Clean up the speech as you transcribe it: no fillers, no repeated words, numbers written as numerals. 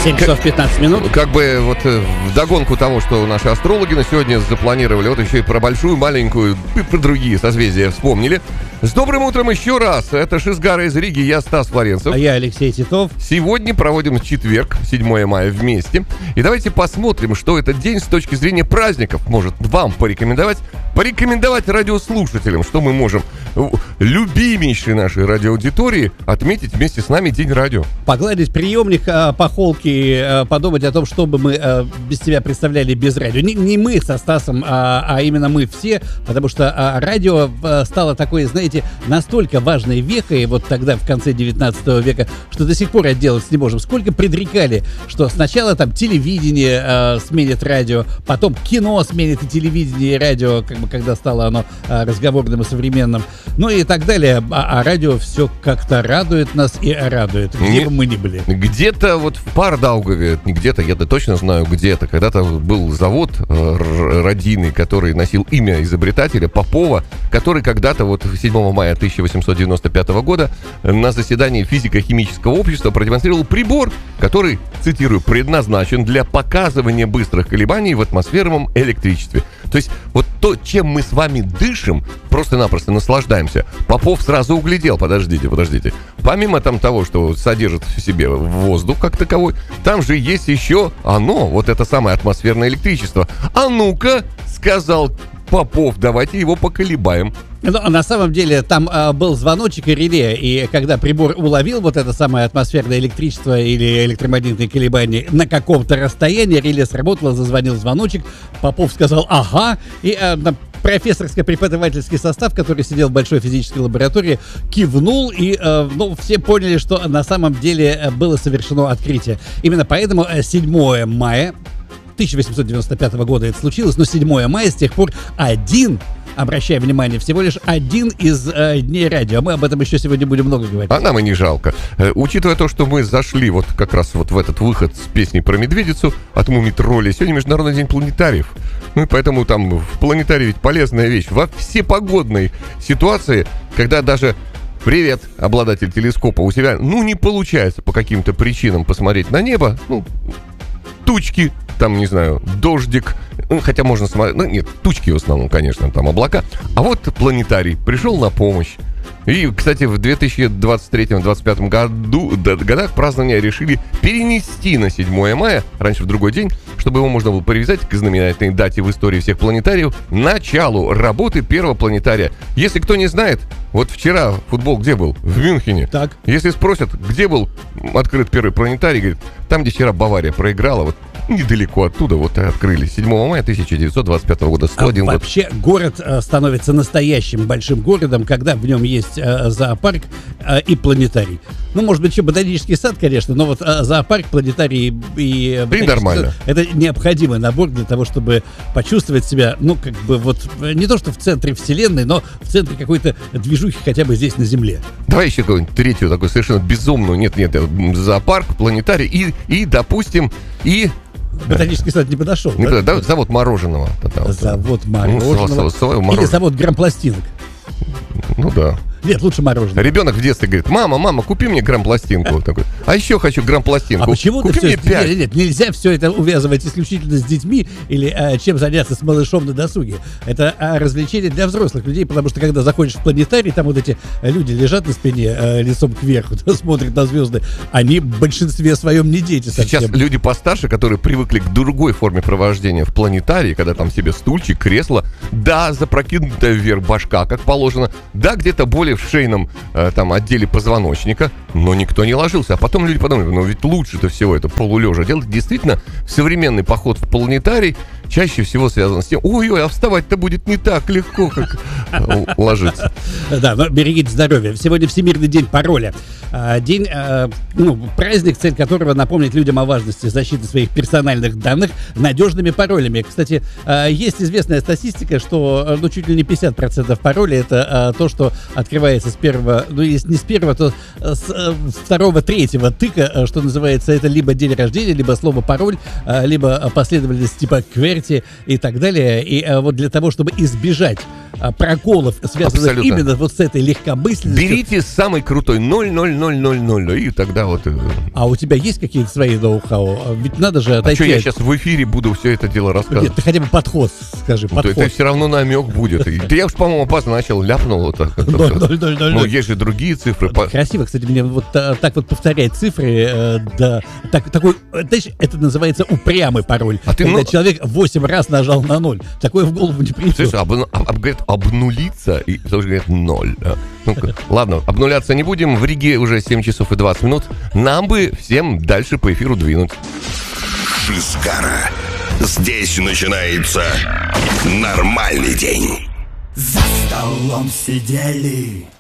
7 часов 15 минут. Как бы вот вдогонку того, что наши астрологи на сегодня запланировали, вот еще и про большую, маленькую, и про другие созвездия вспомнили. С добрым утром еще раз. Это Шизгара из Риги, я Стас Флоренцев. А я Алексей Титов. Сегодня проводим четверг, 7 мая вместе. И давайте посмотрим, что этот день с точки зрения праздников может вам порекомендовать радиослушателям, что мы можем любимейшей нашей радиоаудитории отметить вместе с нами День радио. Погладить приемник по холке, подумать о том, что бы мы без тебя представляли без радио. Не мы со Стасом, а именно мы все, потому что радио стало такой, знаете, настолько важной вехой, вот тогда, в конце 19 века, что до сих пор отделаться не можем. Сколько предрекали, что сначала там телевидение сменит радио, потом кино сменит и телевидение, и радио, как бы, когда стало оно разговорным и современным, ну и так далее. А радио все как-то радует нас и радует, где бы мы ни были. Где-то вот в Пардаугаве, не где-то, я точно знаю, где-то, когда-то был завод радийный, который носил имя изобретателя Попова, который когда-то вот 7 мая 1895 года на заседании физико-химического общества продемонстрировал прибор, который, цитирую, предназначен для показывания быстрых колебаний в атмосферном электричестве. То есть вот то, чем мы с вами дышим, просто-напросто наслаждаемся. Попов сразу углядел, подождите. Помимо там того, что содержит в себе воздух как таковой, там же есть еще оно, вот это самое атмосферное электричество. А ну-ка, сказал Попов, давайте его поколебаем. Но на самом деле там был звоночек и реле, и когда прибор уловил вот это самое атмосферное электричество или электромагнитные колебания на каком-то расстоянии, реле сработало, зазвонил звоночек, Попов сказал «ага», и профессорско-преподавательский состав, который сидел в большой физической лаборатории, кивнул, и все поняли, что на самом деле было совершено открытие. Именно поэтому 7 мая 1895 года это случилось, но 7 мая с тех пор обращая внимание, всего лишь один из дней радио. Мы об этом еще сегодня будем много говорить. А нам и не жалко. Учитывая то, что мы зашли вот как раз вот в этот выход с песней про медведицу от Мумий-троллей, сегодня Международный день планетариев. Ну и поэтому там в планетарии ведь полезная вещь. Во всепогодной ситуации, когда даже привет, обладатель телескопа, у себя, не получается по каким-то причинам посмотреть на небо, тучки, там, не знаю, дождик, хотя можно смотреть, нет, тучки в основном, конечно, там облака, а вот планетарий пришел на помощь. И, кстати, в 2023-2025 годах празднования решили перенести на 7 мая, раньше в другой день, чтобы его можно было привязать к знаменательной дате в истории всех планетариев, началу работы первого планетария. Если кто не знает, вот вчера футбол где был? В Мюнхене. Так. Если спросят, где был открыт первый планетарий, говорит, там, где вчера Бавария проиграла, вот недалеко оттуда вот и открыли. 7 мая 1925 года, 101 год. Вообще город становится настоящим большим городом, когда в нем есть зоопарк и планетарий. Может быть, еще ботанический сад, конечно, но вот зоопарк, планетарий и нормально. Сад — это необходимый набор для того, чтобы почувствовать себя, не то что в центре вселенной, но в центре какой-то движухи хотя бы здесь на Земле. Давай еще какую-нибудь третью, такую совершенно безумную. Нет, зоопарк, планетарий и допустим, Ботанический сад не подошел. Да? Завод мороженого. Завод мороженого. Или завод грампластинок. Да. Нет, лучше мороженое. Ребенок в детстве говорит: мама, купи мне грампластинку. Такой, а еще хочу грампластинку. А почему купи мне 5. Нет, нельзя все это увязывать исключительно с детьми или чем заняться с малышом на досуге. Это развлечение для взрослых людей, потому что когда заходишь в планетарий, там вот эти люди лежат на спине лицом кверху, смотрят на звезды. Они в большинстве своем не дети совсем. Сейчас люди постарше, которые привыкли к другой форме провождения в планетарии, когда там себе стульчик, кресло, да, запрокинутая вверх башка, как положено, да, где-то более в шейном там отделе позвоночника, но никто не ложился. А потом люди подумали, ведь лучше-то всего это полулежа делать. Действительно, современный поход в планетарий чаще всего связан с тем, ой, а вставать-то будет не так легко, как ложиться. Да, но берегите здоровье. Сегодня Всемирный день пароля. День, праздник, цель которого напомнить людям о важности защиты своих персональных данных надежными паролями. Кстати, есть известная статистика, что чуть ли не 50% паролей — это то, что открывается с первого, если не с первого, то с второго, третьего тыка, что называется, это либо день рождения, либо слово пароль, либо последовательность типа QWERTY и так далее. И вот для того, чтобы избежать проколов, связанных Абсолютно. именно вот с этой легкомысленностью. Берите самый крутой 0,0000, и тогда вот... А у тебя есть какие-то свои ноу-хау? Ведь надо же А отойти... что, я сейчас в эфире буду все это дело рассказывать? Нет, ты хотя бы подход скажи, Ну, подход. это все равно намек будет. Да я уж, по-моему, опасно начал, ляпнул вот так. 0,0000. Ну, есть же другие цифры. Красиво, кстати, мне вот так вот повторять цифры, да, такой, знаешь, это называется упрямый пароль. А ты, когда ну- человек 8 раз нажал на 0. Такое в голову не придет. Слышь, говорят, обнулиться, и потому что говорят 0. Ну-ка, ладно, обнуляться не будем. В Риге уже 7 часов и 20 минут. Нам бы всем дальше по эфиру двинуть. Шизгара. Здесь начинается нормальный день. За столом сидели